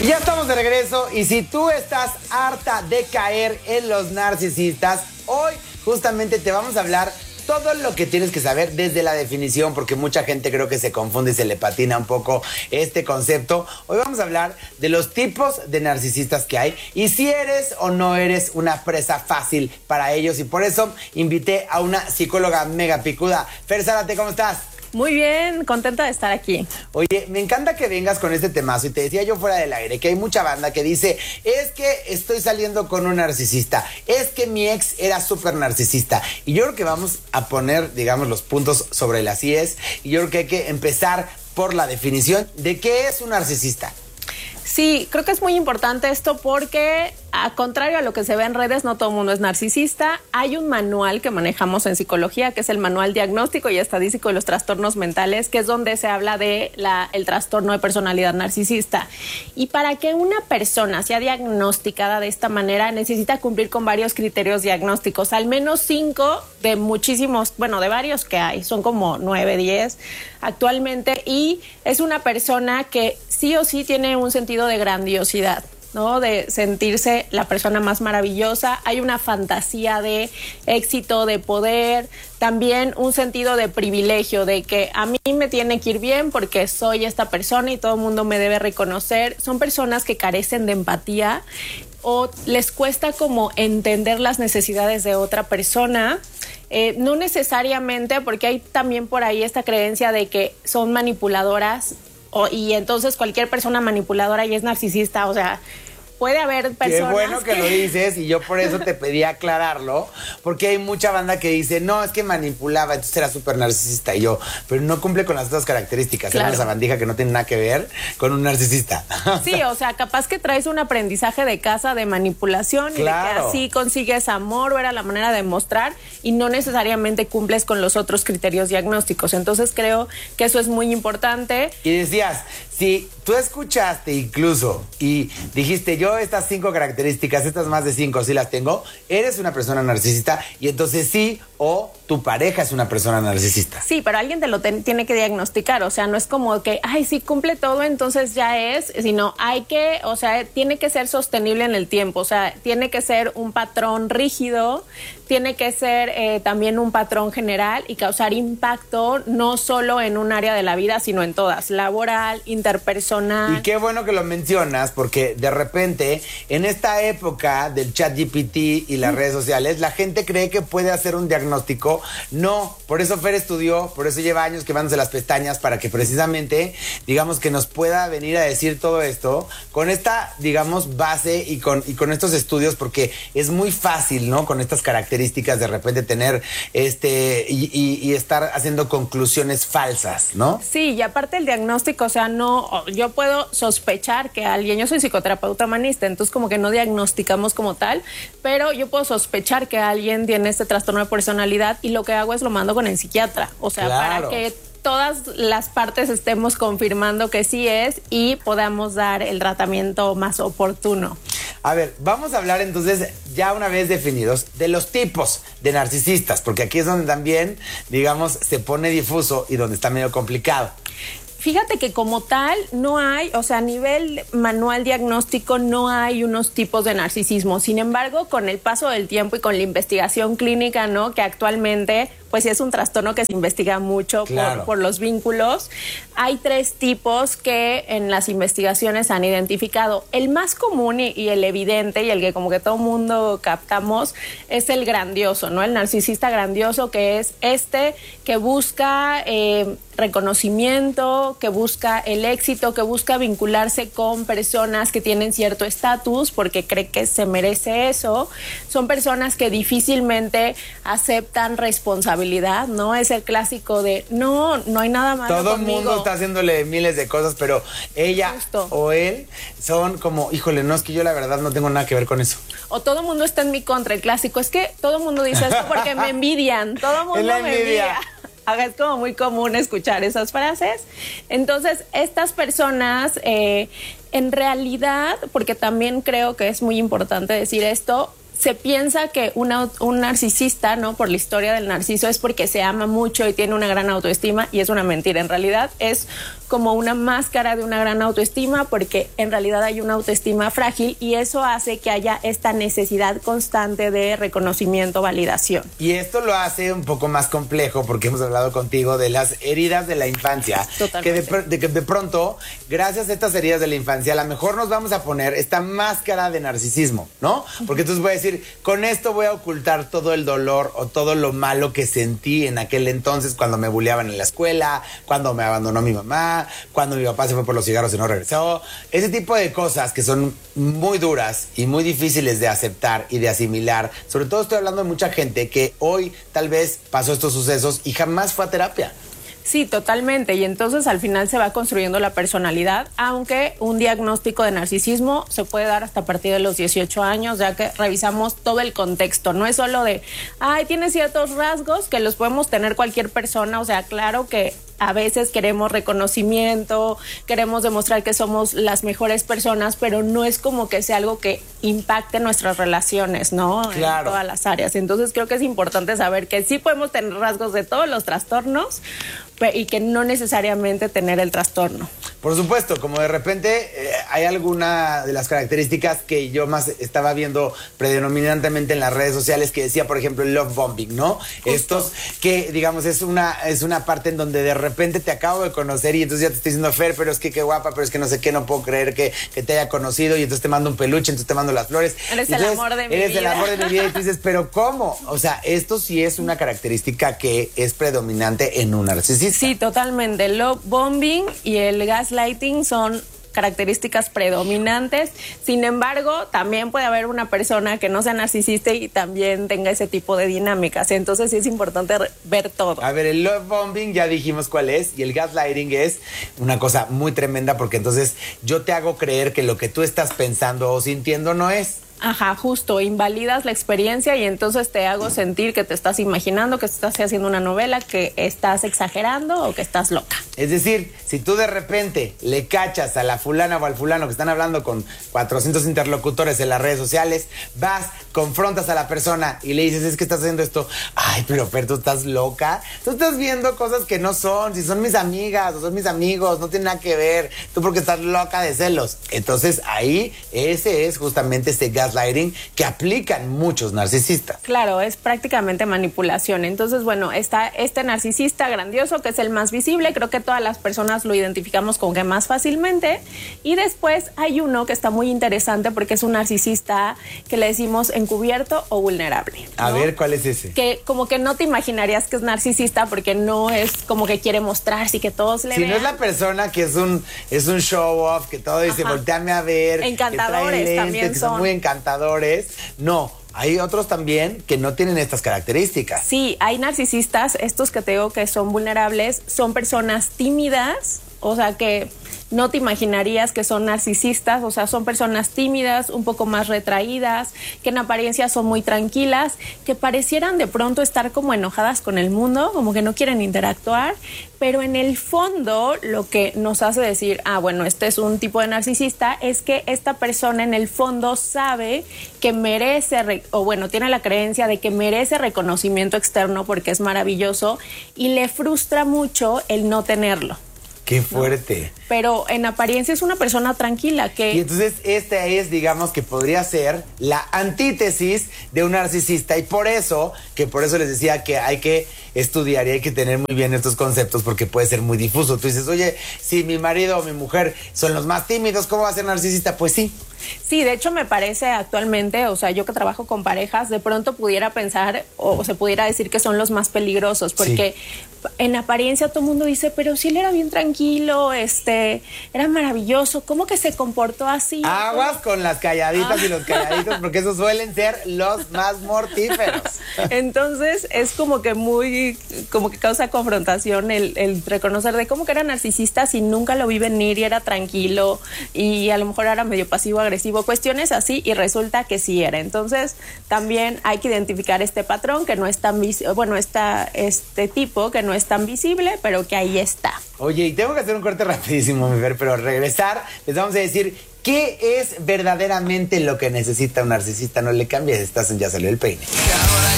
Y ya estamos de regreso y si tú estás harta de caer en los narcisistas, hoy justamente te vamos a hablar todo lo que tienes que saber desde la definición, porque mucha gente creo que se confunde y se le patina un poco este concepto. Hoy vamos a hablar de los tipos de narcisistas que hay y si eres o no eres una presa fácil para ellos. Y por eso invité a una psicóloga mega picuda. Fer Zárate, ¿cómo estás? Muy bien, contenta de estar aquí. Oye, me encanta que vengas con este temazo y te decía yo fuera del aire que hay mucha banda que dice, es que estoy saliendo con un narcisista, es que mi ex era súper narcisista. Y yo creo que vamos a poner, digamos, los puntos sobre las IES y yo creo que hay que empezar por la definición de qué es un narcisista. Sí, creo que es muy importante esto porque, a contrario a lo que se ve en redes, no todo el mundo es narcisista. Hay un manual que manejamos en psicología, que es el Manual Diagnóstico y Estadístico de los Trastornos Mentales, que es donde se habla de el trastorno de personalidad narcisista. Y para que una persona sea diagnosticada de esta manera, necesita cumplir con varios criterios diagnósticos, al menos 5 de muchísimos, bueno, de varios que hay, son como 9, 10 actualmente, y es una persona que sí o sí tiene un sentido de grandiosidad, ¿no? De sentirse la persona más maravillosa. Hay una fantasía de éxito, de poder, también un sentido de privilegio, de que a mí me tiene que ir bien porque soy esta persona y todo el mundo me debe reconocer. Son personas que carecen de empatía o les cuesta como entender las necesidades de otra persona. No necesariamente, porque hay también por ahí esta creencia de que son manipuladoras y entonces cualquier persona manipuladora ya es narcisista, o sea, puede haber personas. Qué bueno que lo dices y yo por eso te pedí aclararlo, porque hay mucha banda que dice, no, es que manipulaba, entonces era súper narcisista. Y yo, pero no cumple con las otras características. Claro. Era una sabandija que no tiene nada que ver con un narcisista. Sí, o sea, capaz que traes un aprendizaje de casa de manipulación. Claro. Y de que así consigues amor o era la manera de mostrar y no necesariamente cumples con los otros criterios diagnósticos. Entonces creo que eso es muy importante. Y decías, si tú escuchaste incluso y dijiste, yo estas 5 características, estas más de 5 sí las tengo, eres una persona narcisista y entonces sí, o tu pareja es una persona narcisista. Sí, pero alguien te lo tiene que diagnosticar, o sea, no es como que, ay, sí cumple todo, entonces ya es, sino hay que, o sea, tiene que ser sostenible en el tiempo, o sea, tiene que ser un patrón rígido, tiene que ser también un patrón general y causar impacto no solo en un área de la vida, sino en todas, laboral, interpersonal. Y qué bueno que lo mencionas, porque de repente, en esta época del ChatGPT y las redes sociales, la gente cree que puede hacer un diagnóstico. No, por eso Fer estudió, por eso lleva años quemándose las pestañas, para que precisamente, digamos, que nos pueda venir a decir todo esto con esta, digamos, base y con estos estudios, porque es muy fácil, ¿no? Con estas características de repente tener y estar haciendo conclusiones falsas, ¿no? Sí, y aparte el diagnóstico, o sea, no, yo puedo sospechar que alguien, yo soy psicoterapeuta humanista, entonces como que no diagnosticamos como tal, pero yo puedo sospechar que alguien tiene este trastorno de personalidad y lo que hago es lo mando con el psiquiatra, o sea, claro, para que todas las partes estemos confirmando que sí es y podamos dar el tratamiento más oportuno. A ver, vamos a hablar entonces, ya una vez definidos, de los tipos de narcisistas, porque aquí es donde también, digamos, se pone difuso y donde está medio complicado. Fíjate que como tal no hay, o sea, a nivel manual diagnóstico no hay unos tipos de narcisismo. Sin embargo, con el paso del tiempo y con la investigación clínica, ¿no? Que actualmente, pues sí es un trastorno que se investiga mucho, claro, por los vínculos. Hay 3 tipos que en las investigaciones han identificado. El más común y el evidente y el que como que todo mundo captamos es el grandioso, ¿no? El narcisista grandioso, que es que busca reconocimiento, que busca el éxito, que busca vincularse con personas que tienen cierto estatus porque cree que se merece eso. Son personas que difícilmente aceptan responsabilidad, ¿no? Es el clásico de no hay nada malo todo conmigo. Todo el mundo está haciéndole miles de cosas, pero ella Justo. O él son como, híjole, no, es que yo la verdad no tengo nada que ver con eso. O todo el mundo está en mi contra. El clásico es que todo el mundo dice esto porque me envidian. Todo el mundo me envidia. Es como muy común escuchar esas frases. Entonces, estas personas, en realidad, porque también creo que es muy importante decir esto, se piensa que un narcisista, ¿no? Por la historia del narciso es porque se ama mucho y tiene una gran autoestima, y es una mentira. En realidad es como una máscara de una gran autoestima, porque en realidad hay una autoestima frágil, y eso hace que haya esta necesidad constante de reconocimiento, validación. Y esto lo hace un poco más complejo porque hemos hablado contigo de las heridas de la infancia. Totalmente. Que de pronto, gracias a estas heridas de la infancia, a lo mejor nos vamos a poner esta máscara de narcisismo, ¿no? Porque entonces voy a decir, con esto voy a ocultar todo el dolor o todo lo malo que sentí en aquel entonces cuando me bulleaban en la escuela, cuando me abandonó mi mamá, cuando mi papá se fue por los cigarros y no regresó. Ese tipo de cosas que son muy duras y muy difíciles de aceptar y de asimilar. Sobre todo estoy hablando de mucha gente que hoy tal vez pasó estos sucesos y jamás fue a terapia. Sí, totalmente. Y entonces al final se va construyendo la personalidad, aunque un diagnóstico de narcisismo se puede dar hasta a partir de los 18 años, ya que revisamos todo el contexto. No es solo de, tiene ciertos rasgos que los podemos tener cualquier persona. O sea, claro que a veces queremos reconocimiento, queremos demostrar que somos las mejores personas, pero no es como que sea algo que impacte nuestras relaciones, ¿no? Claro. En todas las áreas. Entonces creo que es importante saber que sí podemos tener rasgos de todos los trastornos y que no necesariamente tener el trastorno. Por supuesto, como de repente hay alguna de las características que yo más estaba viendo predominantemente en las redes sociales, que decía, por ejemplo, el love bombing, ¿no? Justo. Estos que, digamos, es una parte en donde de repente te acabo de conocer y entonces ya te estoy diciendo, Fer, pero es que qué guapa, pero es que no sé qué, no puedo creer que te haya conocido, y entonces te mando un peluche, entonces te mando las flores. Eres el amor de mi vida. Eres el amor de mi vida, y tú dices, pero ¿cómo? O sea, esto sí es una característica que es predominante en un narcisista. Sí, totalmente. El love bombing y el gaslighting son características predominantes. Sin embargo, también puede haber una persona que no sea narcisista y también tenga ese tipo de dinámicas. Entonces sí es importante ver todo. A ver, el love bombing ya dijimos cuál es, y el gaslighting es una cosa muy tremenda, porque entonces yo te hago creer que lo que tú estás pensando o sintiendo no es. Ajá, justo, invalidas la experiencia y entonces te hago sentir que te estás imaginando, que estás haciendo una novela, que estás exagerando o que estás loca. Es decir, si tú de repente le cachas a la fulana o al fulano que están hablando con 400 interlocutores en las redes sociales, vas, confrontas a la persona y le dices, es que estás haciendo esto. Ay, pero Fer, tú estás loca. Tú estás viendo cosas que no son. Si son mis amigas o son mis amigos, no tiene nada que ver. Tú porque estás loca de celos. Entonces ahí, ese es justamente este gaslighting que aplican muchos narcisistas. Claro, es prácticamente manipulación. Entonces, bueno, está este narcisista grandioso, que es el más visible. Creo que todas las personas lo identificamos con que más fácilmente. Y después hay uno que está muy interesante, porque es un narcisista que le decimos encubierto o vulnerable, ¿no? A ver, ¿cuál es ese? Que como que no te imaginarías que es narcisista, porque no es como que quiere mostrarse y que todos le vean. Si no es la persona que es un show off, que todo dice, volteame a ver, encantadores, que trae lentes, también que son muy encantadores. No, hay otros también que no tienen estas características. Sí, hay narcisistas, estos que te digo que son vulnerables, son personas tímidas, o sea que no te imaginarías que son narcisistas. O sea, son personas tímidas, un poco más retraídas, que en apariencia son muy tranquilas, que parecieran de pronto estar como enojadas con el mundo, como que no quieren interactuar, pero en el fondo lo que nos hace decir, bueno, este es un tipo de narcisista, es que esta persona en el fondo sabe que merece, tiene la creencia de que merece reconocimiento externo porque es maravilloso, y le frustra mucho el no tenerlo. ¡Qué fuerte! ¿No? Pero en apariencia es una persona tranquila que... Y entonces esta es, digamos, que podría ser la antítesis de un narcisista, y por eso les decía que hay que estudiar y hay que tener muy bien estos conceptos, porque puede ser muy difuso. Tú dices, oye, si mi marido o mi mujer son los más tímidos, ¿cómo va a ser narcisista? Pues sí. Sí, de hecho me parece actualmente, o sea, yo que trabajo con parejas, de pronto pudiera pensar o se pudiera decir que son los más peligrosos, porque en apariencia todo el mundo dice, pero si él era bien tranquilo, era maravilloso, ¿cómo que se comportó así? Aguas con las calladitas y los calladitos, porque esos suelen ser los más mortíferos. Entonces es como que causa confrontación el reconocer de cómo que era narcisista si nunca lo vi venir y era tranquilo y a lo mejor era medio pasivo-agresivo, cuestiones así, y resulta que sí era. Entonces también hay que identificar este patrón que no es tan este tipo que no es tan visible, pero que ahí está. Oye, y tengo que hacer un corte rapidísimo, mi Fer, pero al regresar les vamos a decir ¿Qué es verdaderamente lo que necesita un narcisista? No le cambies, estás en Ya Salió el Peine.